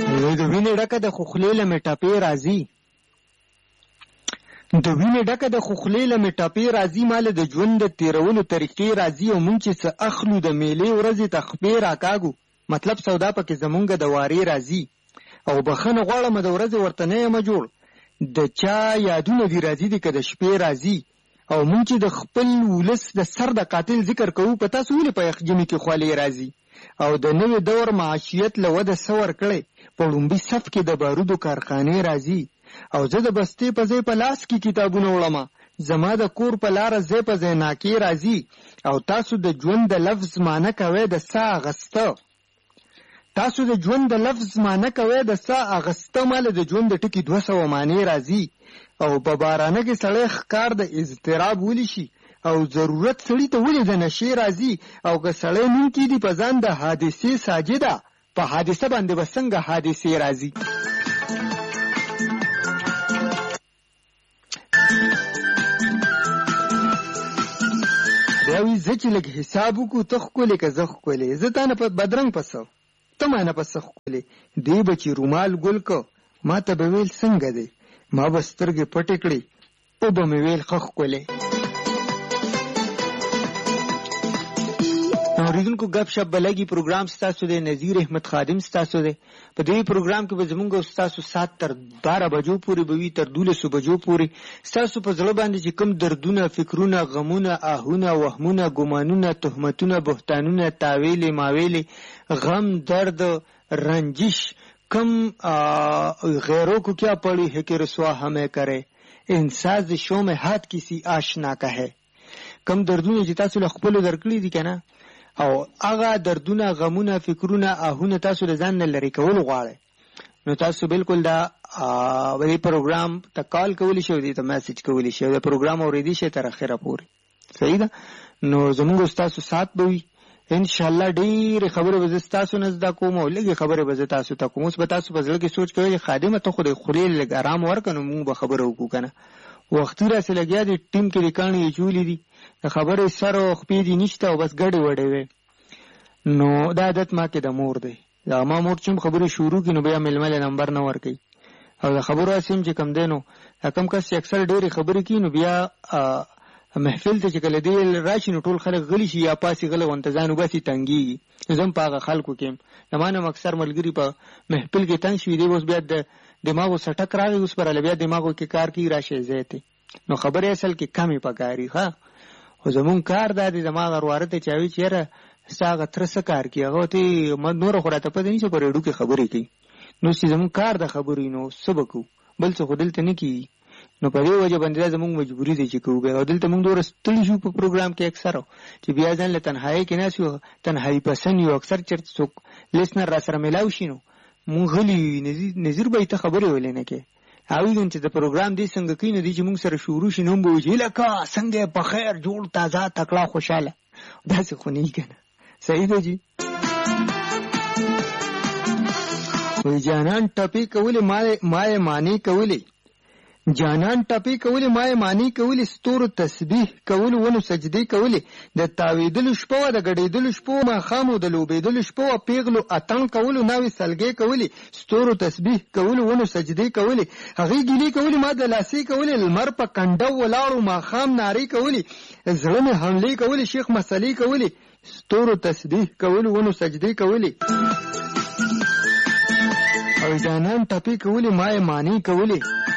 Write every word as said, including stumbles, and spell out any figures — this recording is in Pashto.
وای د وینې ډکه د خوخلې له مې ټاپې راځي د وینې ډکه د خوخلې له مې ټاپې راځي ماله د ژوند د تیرولو طریقې راځي او مونږ چې څه اخلو د میلې ورځې ته خپې راکاږو مطلب سودا پکې زمونږ د وارې راځي او بخښنه غواړم د ورځې ورته نه یم جوړ د چا یادونه دې راځي دي که د شپې راځي او مونږ چې د خپل ولس د سر د قاتل ذکر کوو په تاسو ولې په یخ ژمي کې خولې راځي او د نوې دور معاشیت له وده څه ورکړی په لومړي صف کې د بارودو کارخانې راځي او زه د بستې په ځای په لاس کې کتابونه وړمه زما د کور په لاره ځای په ځای ناکې راځي او تاسو د ژوند د لفظ معنی کوئ د ساه اغسته تاسو د ژوند د لفظ معنی کوئ د ساه اغسته ماله د ژوند د ټکي دوه سوه معنی راځي او په بارانه کې سړی ښکار د اضطراب ولی شي او ضرورت سړي ته ولې د نشې راځي او که سړی نوم کېدي په ځان د حادثې ساجده په حادثه باندې به څنګه حادثې راځي بیا وي زه چې لږ حساب وکړو ته ښکلې که زه ښکلې زه تا نه په بدرنګ پسه ته ما نه پسه ښکلې دی به چې رومال ګل که ما ته به ویل څنګه دی ما به سترګې پټې کړې او به مې ویل ښه ښکلې اوریدونکو گپ شپ بلګي پروګرام ستاسو دی نذیر احمد خادم ستاسو دی په دې پروګرام کې به زمونږ او ستاسو سات تر باره بجو پورې به وي تر دولسو بجو پورې ستاسو په زړه باندې چې کوم دردونه فکرونه غمونه آهونه وهمونه ګمانونه تهمتونه بهتانونه تاویلې ماویلې غم درد رنجش کم غیروں کو کیا پڑی ہے کہ رسوا ہمیں کرے انساز شو میں ہاتھ کسی آشنا کا ہے کم دردونه چې تاسو له خپلو درکړي دي که نه او هغه دردونه غمونه فکرونه آهونه تاسو له ځان نه لرې کول غواړئ نو تاسو بالکل دا دې پروګرام ته کال کولی شئ دې ته میسج کولی شئ دا پروګرام اورېدی شئ تر اخره پورې صحیح ده نو زموږ ستاسو سات به وي انشاءالله ډېرې خبرې به زه ستاسو نه زده کوم او لږې خبرې به زه تاسو ته کوم اوس به تاسو په زړه کې سوچ کوئ چې خادمه ته خو د خولې لږ ارام ورکړه نو موږ به خبره وکړو که نه وختي راسې لګیا دي ټیم کې د کاڼي یې چولي دي د خبرې سر او خپې دي نشته او بس ګډې وډې وې نو دا عادت ما کې د مور دی دا ما مور چې خبرې شروع کړي نو بیا مېلمه له نمبر نه ورکوي او د خبرو اسیم چې کم دی نو کم کس چې اکثر ډېرې خبرې کوي نو بیا محفل ته چې کله دی راشي نو ټول خلک غلی شي یا پاسې غلی غونته ځان وباسي تنګېږي زه هم په هغه خلکو کې یم زما نه هم اکثر ملګري په محفل کې تنګ شوي دی اوس بیا د دماغو سټک راغی اوس پراله بیا دماغو کې کار کوي راشي ځای ته نو خبرې اصل کې کمې پکاري ښه خو زمونږ کار دا دی زما غرواره ته چې وایي چې یاره ستا هغه تره څه کار کوي هغه ته نوره خو راته پته نشته په ریډیو کې خبرې کوي نو چې زمونږ کار د خبرې نو څه به کوو بل څه خو دلته نه کېږي نو په دې وجه باندې دا زمونږ مجبوري دی چې کوو بیا او دلته مونږ دومره ستړي شو په پروګرام کې اکثر چې بیا ځان له تنهایۍ کې ناست یو تنهایي پسند یو اکثر چېرته څوک لیسنر را سره میلاو شي نو مونږ غلي نظیر به یې ته خبرې ویلی نه کوې هغوی چې د پروګرام دی څنګه کوي نو دی چې مونږ سره شروع شي نو هم به وایي چې لکه څنګه په خیر جوړ تازه تکړه خوشحاله داسې خو نه که نه صحیح ده جی وی جانان ټپې کولې ما یې معنی کولې جانان ټپې کولې ما یې معنی کولې ستورو تسبیح کولو ونو سجدې کولې د تاویدلو شپه وه د ګډېدلو شپه وه ماښامو د لوبېدلو شپه وه پیغلو اتڼ کولو ناوې سلګۍ کولې ستورو تسبیح کولو ونو سجدې کولې هغې ګیلې کولې ما د لاسې کولې لمر په کنډو ولاړو ماښام نارې کولې زړه مې حملې کولې شیخ مسلې کولې ستورو تسبیح کولو ونو سجدې کولې او جانان ټپې کولې ما یې معنی کولې